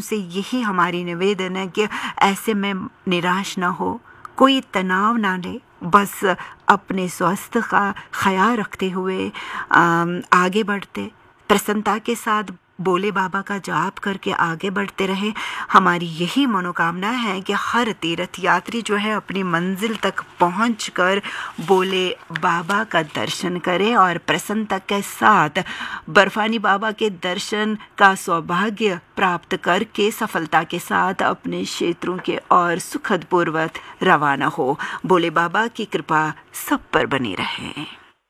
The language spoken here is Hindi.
से यही हमारी निवेदन है कि ऐसे में निराश ना हो, कोई तनाव ना ले, बस अपने स्वास्थ्य का ख्याल रखते हुए आगे बढ़ते, प्रसन्नता के साथ बोले बाबा का जाप करके आगे बढ़ते रहे। हमारी यही मनोकामना है कि हर तीर्थ यात्री जो है अपनी मंजिल तक पहुंचकर बोले बाबा का दर्शन करे और प्रसन्नता के साथ बर्फानी बाबा के दर्शन का सौभाग्य प्राप्त करके सफलता के साथ अपने क्षेत्रों के और सुखद पूर्वक रवाना हो। बोले बाबा की कृपा सब पर बनी रहे।